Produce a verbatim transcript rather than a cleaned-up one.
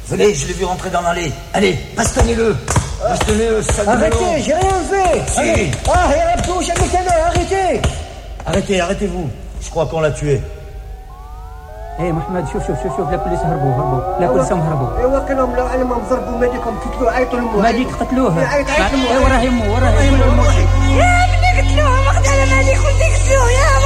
Venez, je l'ai vu rentrer dans l'allée. Allez, bastonnez-le. Bastonnez-le, sale Arrêtez, j'ai rien fait. Si. Allez. Ah, et Rabdou, j'ai mis arrêtez. Arrêtez, arrêtez-vous. Je crois qu'on l'a tué. ايه محمد شوف شوف شوف شوف لا بوليس هربوا هربوا لا بوليس هربوا ايوا كلهم لو علمهم ضربوا مالكم قتلوه عيطوا لموه مالك قتلوه عيط عيط لموه وراه يمو وراه يمو يا ابني قتلوه واخد على مالك ولدي قتلوه يا